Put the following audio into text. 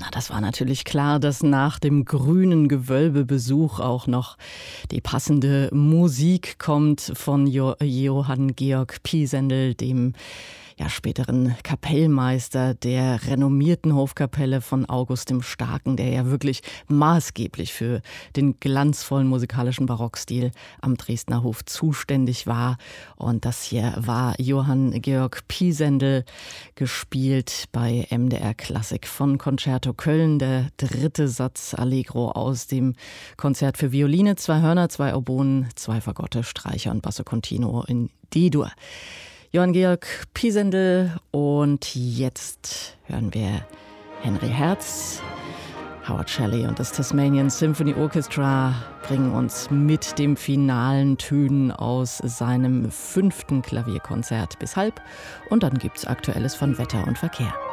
Na, das war natürlich klar, dass nach dem grünen Gewölbebesuch auch noch die passende Musik kommt von Johann Georg Pisendel, dem späteren Kapellmeister der renommierten Hofkapelle von August dem Starken, der ja wirklich maßgeblich für den glanzvollen musikalischen Barockstil am Dresdner Hof zuständig war. Und das hier war Johann Georg Pisendel, gespielt bei MDR Klassik von Concerto Köln, der dritte Satz Allegro aus dem Konzert für Violine, 2 Hörner, 2 Oboen, 2 Fagotte, Streicher und Basso Continuo in D-Dur. Johann Georg Pisendel, und jetzt hören wir Henry Herz. Howard Shelley und das Tasmanian Symphony Orchestra bringen uns mit dem finalen Tönen aus seinem 5. Klavierkonzert bis halb, und dann gibt's Aktuelles von Wetter und Verkehr.